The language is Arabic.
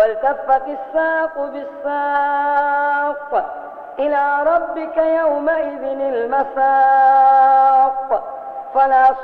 والتفت الساق بالساق إلى ربك يومئذ المساق فلا